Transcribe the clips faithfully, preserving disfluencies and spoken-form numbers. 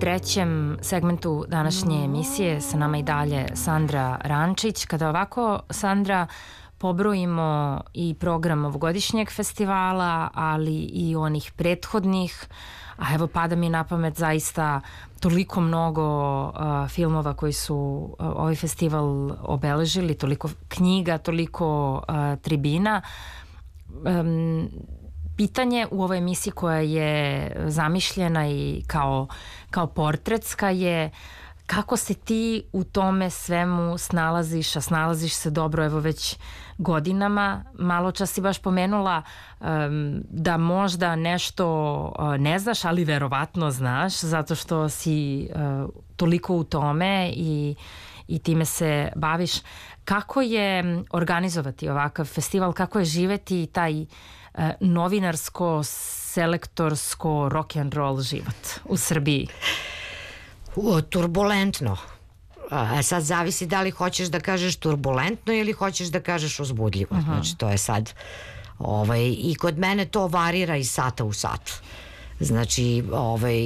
trećem segmentu današnje emisije sa nama i dalje Sandra Rančić. Kada ovako, Sandra, pobrojimo i program ovogodišnjeg festivala, ali i onih prethodnih, a evo pada mi na pamet zaista toliko mnogo uh, filmova koji su uh, ovaj festival obeležili, toliko knjiga, toliko uh, tribina. Um, Pitanje u ovoj emisiji koja je zamišljena i kao, kao portretska je kako se ti u tome svemu snalaziš, a snalaziš se dobro evo već godinama. Malo čas si baš pomenula um, da možda nešto uh, ne znaš, ali verovatno znaš, zato što si uh, toliko u tome i, i time se baviš. Kako je organizovati ovakav festival, kako je živeti taj novinarsko, selektorsko, rock and roll život u Srbiji? O, turbulentno. A sad zavisi da li hoćeš da kažeš turbulentno ili hoćeš da kažeš uzbudljivo. Uh-huh. Znači to je sad ovaj, i kod mene to varira iz sata u sat. Znači ovaj,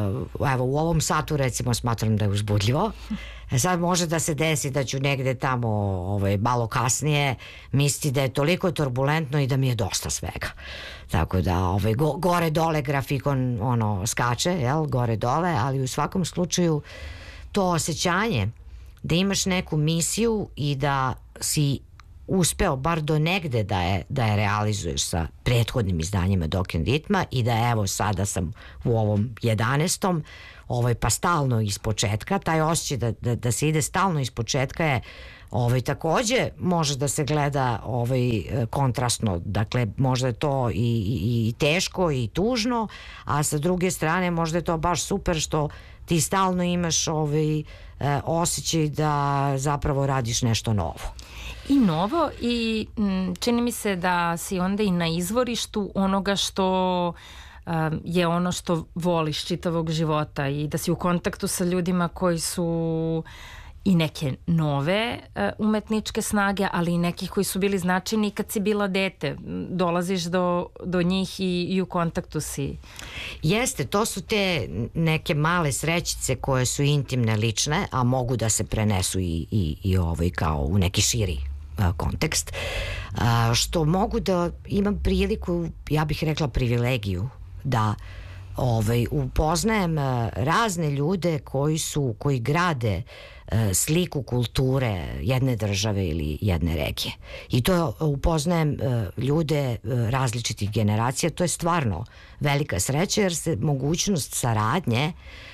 evo u ovom satu recimo smatram da je uzbudljivo. E sad može da se desi da ću negde tamo ovaj, malo kasnije misliti da je toliko turbulentno i da mi je dosta svega. Tako da ovaj, go, gore dole grafikon ono skače, jel, gore dole, ali u svakom slučaju to osjećanje da imaš neku misiju i da si uspeo bar do negde da je, da je realizuješ sa prethodnim izdanjima Dok and Ritma i da evo sada sam u ovom jedanaestom ovaj, pa stalno iz početka, taj osjećaj da, da, da se ide stalno iz početka je ovaj, takođe može da se gleda ovaj, kontrastno, dakle možda je to i, i, i teško i tužno, a sa druge strane možda je to baš super što ti stalno imaš ovaj, osjećaj da zapravo radiš nešto novo. I novo i m, čini mi se da si onda i na izvorištu onoga što um, je ono što voliš čitavog života i da si u kontaktu sa ljudima koji su i neke nove uh, umetničke snage, ali i nekih koji su bili značajni kad si bila dete. Dolaziš do, do njih i, i u kontaktu si. Jeste, to su te neke male srećice koje su intimne, lične, a mogu da se prenesu i, i, i ovaj kao u neki širi uh, kontekst. Uh, što mogu da imam priliku, ja bih rekla privilegiju, da ovaj, upoznajem uh, razne ljude koji su, koji grade sliku kulture jedne države ili jedne regije. I to upoznajem ljude različitih generacija. To je stvarno velika sreća jer se mogućnost saradnje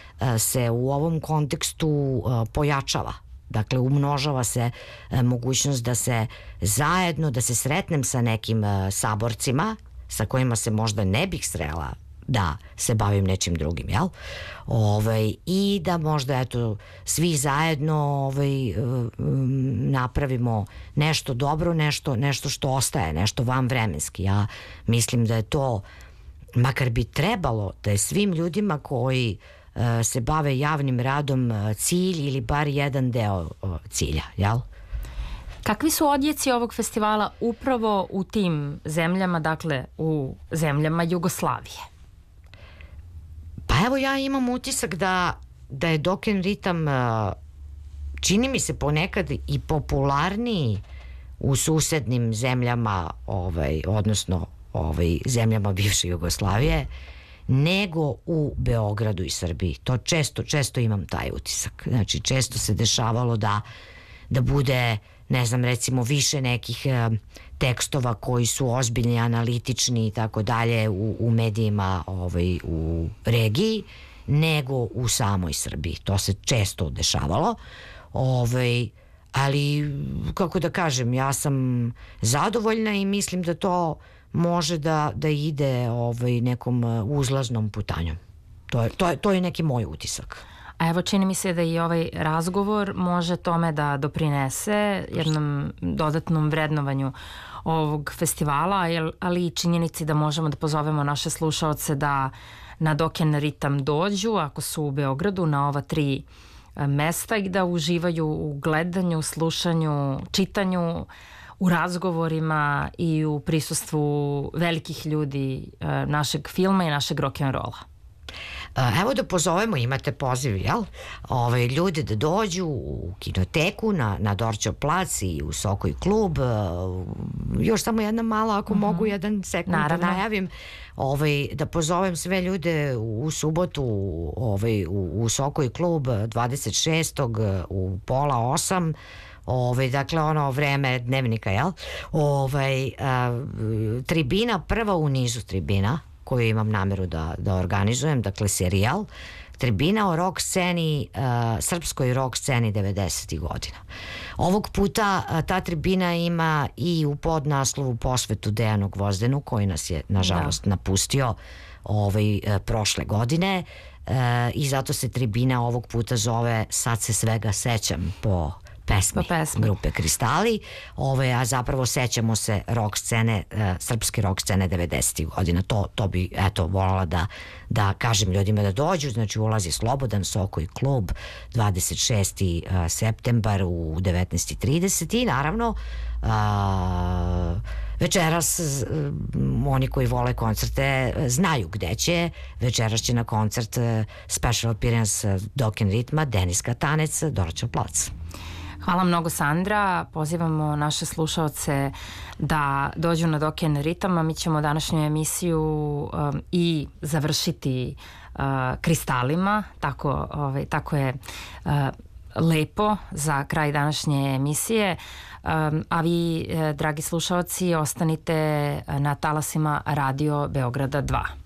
se u ovom kontekstu pojačava. Dakle, umnožava se mogućnost da se zajedno, da se sretnem sa nekim saborcima sa kojima se možda ne bih srela da se bavim nečim drugim, jel? Ovaj, i da možda eto svi zajedno ovaj, napravimo nešto dobro, nešto, nešto što ostaje, nešto vanvremenski. Ja mislim da je to, makar bi trebalo da je svim ljudima koji uh, se bave javnim radom cilj ili bar jedan deo uh, cilja, jel? Kakvi su odjeci ovog festivala upravo u tim zemljama, dakle u zemljama Jugoslavije? Pa evo ja imam utisak da, da je Dok and Ritam čini mi se ponekad i popularniji u susednim zemljama ovaj, odnosno ovaj, zemljama bivše Jugoslavije nego u Beogradu i Srbiji. To često, često imam taj utisak. Znači često se dešavalo da, da bude ne znam recimo više nekih tekstova koji su ozbiljni, analitični i tako dalje u, u medijima ovaj, u regiji nego u samoj Srbiji. To se često dešavalo. Ovaj, ali kako da kažem, ja sam zadovoljna i mislim da to može da, da ide ovaj, nekom uzlaznom putanjom. To je, to je, to je neki moj utisak. A evo čini mi se da i ovaj razgovor može tome da doprinese jednom dodatnom vrednovanju ovog festivala, ali i činjenici da možemo da pozovemo naše slušaoce da na Dok and Ritam dođu ako su u Beogradu na ova tri mesta i da uživaju u gledanju, slušanju, čitanju, u razgovorima i u prisustvu velikih ljudi našeg filma i našeg rock'n'rolla. Evo da pozovemo, imate poziv, jel? Ove, ljude da dođu u kinoteku na, na Dorćol plac i u Sokoj klub. Još samo jedna mala, ako mm-hmm. mogu jedan sekund da najavim. Ovaj, da pozovem sve ljude u subotu ovaj, u, u Sokoj klub dvadeset šestog u pola osam. Ovaj, dakle ono vreme dnevnika, jel? Ovaj, a, tribina prva u nizu tribina koju imam nameru da, da organizujem, dakle serijal, tribina o rock sceni, uh, srpskoj rock sceni devedesetih godina. Ovog puta uh, ta tribina ima i u podnaslovu posvetu Dejanu Gvozdenu, koji nas je nažalost da. napustio ovaj, uh, prošle godine, uh, i zato se tribina ovog puta zove Sad se svega sećam po pesmi, pesmi grupe Kristali, ove, a zapravo sećamo se rock scene, uh, srpske rock scene devedesetih godina. To, to bi, eto, volala da, da kažem ljudima da dođu. Znači, ulazi slobodan, Sokoj klub, dvadeset šesti septembar u devetnaest i trideset i naravno uh, večeras um, oni koji vole koncerte znaju gde će. Večeras će na koncert uh, special appearance Dokken ritma, Denis Katanec, Dorćol plac. Hvala mnogo, Sandra. Pozivamo naše slušaoce da dođu na Dokken ritam, a mi ćemo današnju emisiju um, i završiti uh, kristalima. Tako, ovaj, tako je uh, lepo za kraj današnje emisije. Um, a vi, eh, dragi slušaoci, ostanite na talasima Radio Beograda dva.